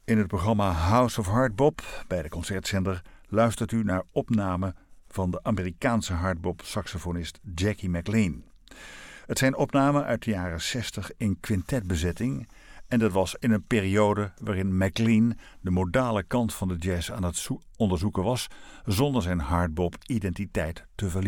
In het programma House of Hardbop bij de Concertzender luistert u naar opnamen van de Amerikaanse hardbop-saxofonist Jackie McLean. Het zijn opnamen uit de jaren 60 in quintetbezetting en dat was in een periode waarin McLean de modale kant van de jazz aan het onderzoeken was zonder zijn hardbop-identiteit te verliezen.